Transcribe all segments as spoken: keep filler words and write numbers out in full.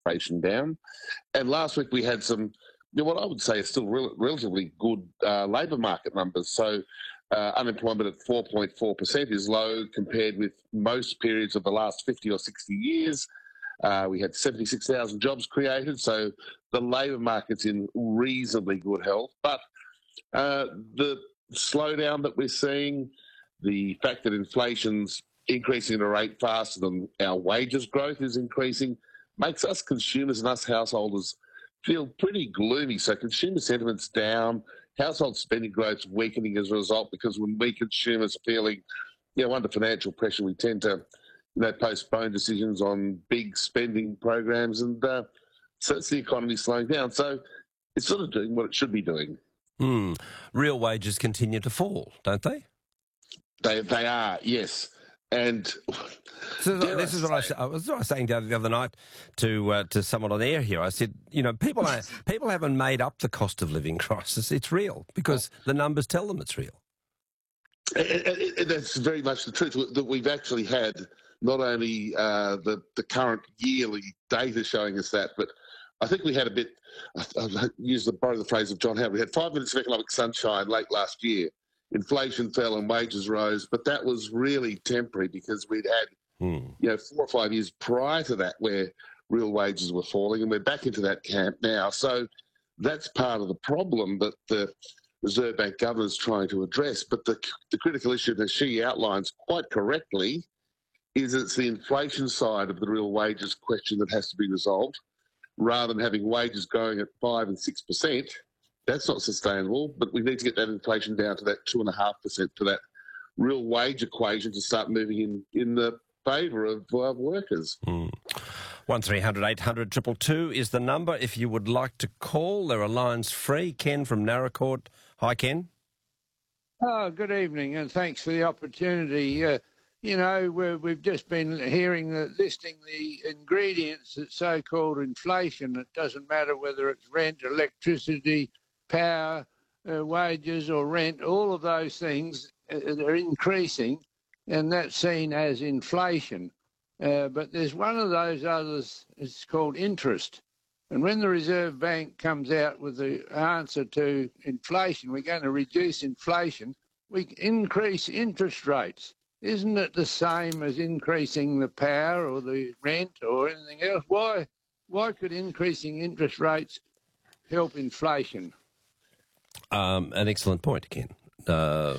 inflation down. And last week we had some, you know, what I would say is still rel- relatively good uh, labour market numbers. So uh, unemployment at four point four percent is low compared with most periods of the last fifty or sixty years. Uh, we had seventy-six thousand jobs created, so the labour market's in reasonably good health. But uh, the slowdown that we're seeing, the fact that inflation's increasing at a rate faster than our wages growth is increasing, makes us consumers and us householders feel pretty gloomy. So consumer sentiment's down, household spending growth's weakening as a result, because when we consumers are feeling, you know, under financial pressure, we tend to, you know, postpone decisions on big spending programs, and uh, so it's the economy slowing down. So it's sort of doing what it should be doing. Mm. Real wages continue to fall, don't they? They they are, yes. And so this is what I, I was, I was saying the other, the other night to uh, to someone on air here. I said, you know, people are, people haven't made up the cost of living crisis. It's real because the numbers tell them it's real. And, and, and that's very much the truth, that we've actually had not only uh, the, the current yearly data showing us that, but I think we had a bit, I, I use the, borrow the phrase of John Howard, we had five minutes of economic sunshine late last year. Inflation fell and wages rose, but that was really temporary because we'd had, hmm. you know, four or five years prior to that where real wages were falling, and we're back into that camp now. So that's part of the problem that the Reserve Bank governor is trying to address. But the, the critical issue, as she outlines quite correctly, is it's the inflation side of the real wages question that has to be resolved, rather than having wages growing at five and six percent. That's not sustainable, but we need to get that inflation down to that two and a half percent for that real wage equation to start moving in in the favour of uh, workers. Mm. One three hundred eight hundred two two two is the number if you would like to call. There are lines free. Ken from Naracoorte. Hi, Ken. Oh, good evening, and thanks for the opportunity. Uh, you know, we're, we've just been hearing the, listing the ingredients that so-called inflation. It doesn't matter whether it's rent, electricity, power, uh, wages or rent, all of those things uh, are increasing, and that's seen as inflation. Uh, but there's one of those others, it's called interest. And when the Reserve Bank comes out with the answer to inflation, we're going to reduce inflation, we increase interest rates. Isn't it the same as increasing the power or the rent or anything else? Why, why could increasing interest rates help inflation? Um, an excellent point, Ken. Uh,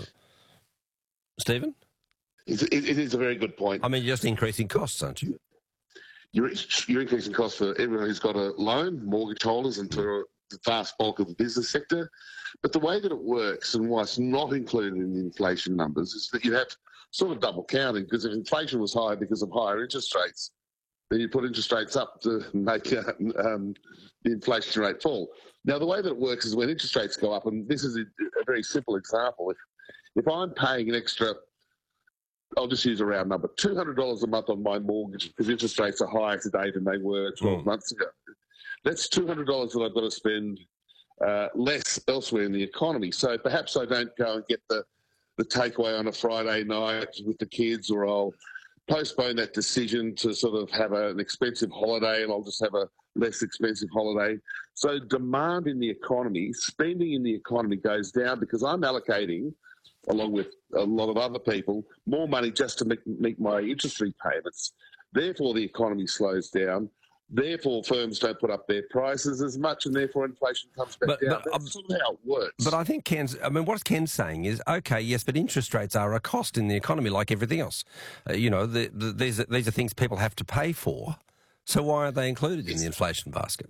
Stephen? It, it, it is a very good point. I mean, you're just increasing costs, aren't you? You're, you're increasing costs for everyone who's got a loan, mortgage holders, and to the vast bulk of the business sector. But the way that it works, and why it's not included in the inflation numbers, is that you have sort of double counting, because if inflation was high because of higher interest rates, then you put interest rates up to make uh, um, the inflation rate fall. Now, the way that it works is when interest rates go up, and this is a, a very simple example. If, if I'm paying an extra, I'll just use a round number, two hundred dollars a month on my mortgage because interest rates are higher today than they were twelve mm. months ago. That's two hundred dollars that I've got to spend uh, less elsewhere in the economy. So perhaps I don't go and get the, the takeaway on a Friday night with the kids, or I'll postpone that decision to sort of have a, an expensive holiday, and I'll just have a less expensive holiday. So demand in the economy, spending in the economy goes down because I'm allocating, along with a lot of other people, more money just to make, meet my interest repayments. Therefore, the economy slows down. Therefore, firms don't put up their prices as much, and therefore inflation comes back but, down. But, That's sort of how it works. But I think Ken's, I mean, what Ken's saying is, okay, yes, but interest rates are a cost in the economy like everything else. Uh, you know, the, the, these, are, these are things people have to pay for. So why are they included in the inflation basket?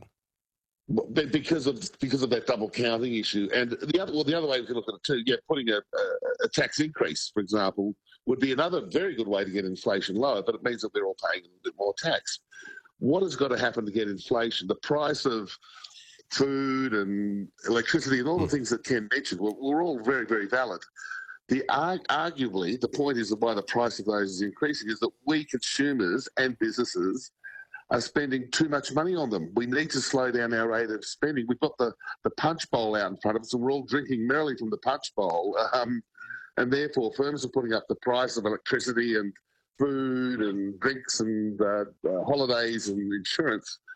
Because of because of that double counting issue, and the other well, the other way we can look at it too. Yeah, putting a, a, a tax increase, for example, would be another very good way to get inflation lower. But it means that we're all paying a little bit more tax. What has got to happen to get inflation? The price of food and electricity and all the things that Ken mentioned were, were all very, very valid. The arguably the point is that why the price of those is increasing is that we consumers and businesses are spending too much money on them. We need to slow down our rate of spending. We've got the, the punch bowl out in front of us, and we're all drinking merrily from the punch bowl. Um, and therefore, firms are putting up the price of electricity and food and drinks and uh, uh, holidays and insurance